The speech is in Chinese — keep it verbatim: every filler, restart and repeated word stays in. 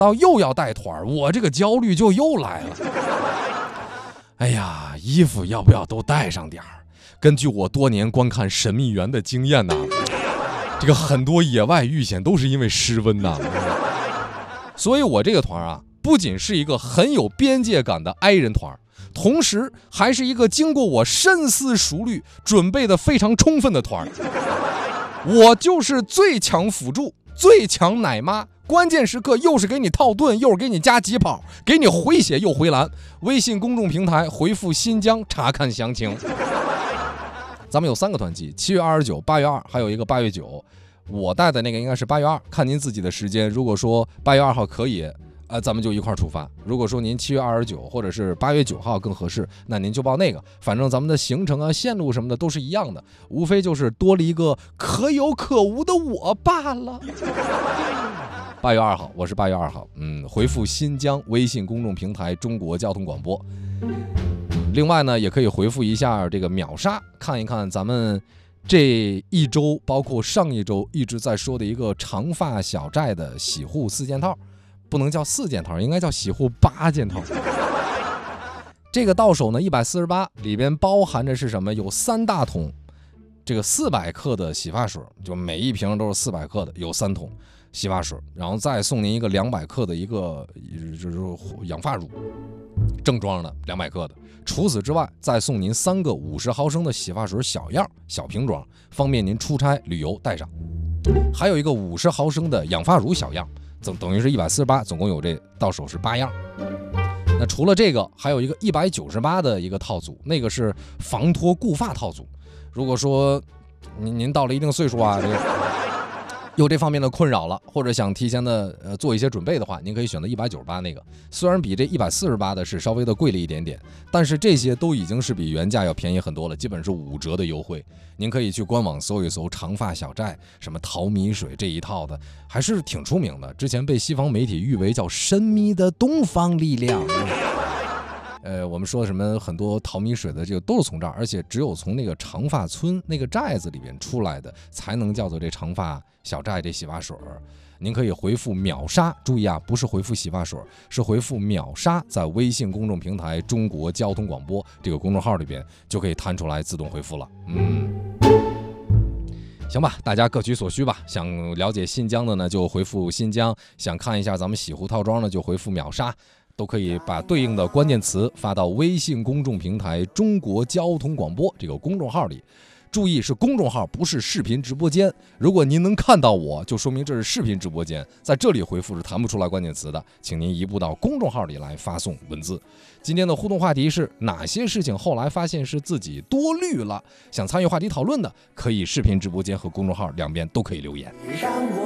到又要带团，我这个焦虑就又来了。哎呀，衣服要不要都带上点儿？根据我多年观看神秘园的经验呐、啊，这个很多野外遇险都是因为失温呐、啊。所以我这个团啊，不仅是一个很有边界感的 I 人团，同时还是一个经过我深思熟虑、准备的非常充分的团。我就是最强辅助、最强奶妈，关键时刻又是给你套盾，又是给你加急跑，给你回血又回蓝。微信公众平台回复新疆查看详情。咱们有三个团期，七月二十九、八月二，还有一个八月九。我带的那个应该是八月二，看您自己的时间。如果说八月二号可以，呃，咱们就一块出发。如果说您七月二十九或者是八月九号更合适，那您就报那个。反正咱们的行程啊、线路什么的都是一样的，无非就是多了一个可有可无的我罢了。八月二号，我是八月二号，嗯，回复新疆微信公众平台中国交通广播。另外呢，也可以回复一下这个秒杀，看一看咱们这一周，包括上一周一直在说的一个长发小寨的洗护四件套，不能叫四件套，应该叫洗护八件套。这个到手呢一百四十八，里边包含着是什么？有三大桶，这个四百克的洗发水，就每一瓶都是四百克的，有三桶洗发水，然后再送您一个两百克的一个就是养发乳，正装的两百克的。除此之外，再送您三个五十毫升的洗发水小样小瓶装，方便您出差旅游带上。还有一个五十毫升的养发乳小样，等等于是一百四十八，总共有这到手是八样。那除了这个，还有一个一百九十八的一个套组，那个是防脱固发套组。如果说您您到了一定岁数啊，这个有这方面的困扰了，或者想提前的呃做一些准备的话，您可以选择一百九十八那个，虽然比这一百四十八的是稍微的贵了一点点，但是这些都已经是比原价要便宜很多了，基本是五折的优惠。您可以去官网搜一搜长发小寨什么淘米水这一套的，还是挺出名的，之前被西方媒体誉为叫神秘的东方力量。呃，我们说什么很多淘米水的这个都是从这儿，而且只有从那个长发村那个寨子里边出来的，才能叫做这长发小寨这洗发水。您可以回复秒杀，注意啊，不是回复洗发水，是回复秒杀，在微信公众平台中国交通广播这个公众号里边就可以弹出来自动回复了。嗯，行吧，大家各取所需吧。想了解新疆的呢，就回复新疆；想看一下咱们洗护套装呢，就回复秒杀。都可以把对应的关键词发到微信公众平台中国交通广播这个公众号里。注意是公众号，不是视频直播间。如果您能看到我，就说明这是视频直播间，在这里回复是弹不出来关键词的，请您移步到公众号里来发送文字。今天的互动话题是哪些事情后来发现是自己多虑了？想参与话题讨论的，可以视频直播间和公众号两边都可以留言。让我